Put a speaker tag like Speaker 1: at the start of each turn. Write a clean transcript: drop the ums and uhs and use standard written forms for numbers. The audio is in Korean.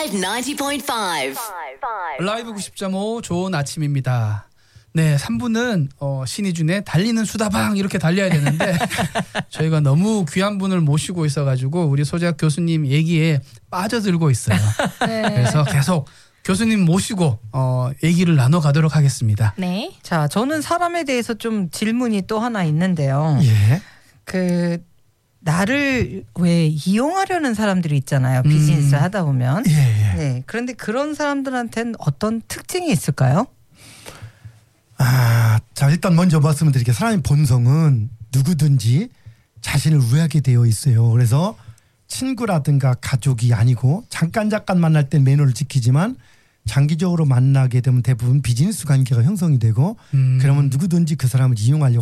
Speaker 1: 90.5.
Speaker 2: 라이브 90.5 좋은 아침입니다. 네, 3부는 신의준의 달리는 수다방 이렇게 달려야 되는데 저희가 너무 귀한 분을 모시고 있어가지고 우리 소재학 교수님 얘기에 빠져들고 있어요.
Speaker 3: 네.
Speaker 2: 그래서 계속 교수님 모시고 얘기를 나눠가도록 하겠습니다.
Speaker 3: 네.
Speaker 4: 자, 저는 사람에 대해서 좀 질문이 또 하나 있는데요.
Speaker 5: 예.
Speaker 4: 나를 왜 이용하려는 사람들이 있잖아요. 비즈니스 하다 보면.
Speaker 5: 예, 예.
Speaker 4: 네. 그런데 그런 사람들한테는 어떤 특징이 있을까요?
Speaker 5: 자, 일단 먼저 말씀을 드릴게요. 사람의 본성은 누구든지 자신을 우회하게 되어 있어요. 그래서 친구라든가 가족이 아니고 잠깐 만날 때 매너를 지키지만 장기적으로 만나게 되면 대부분 비즈니스 관계가 형성이 되고 그러면 누구든지 그 사람을 이용하려고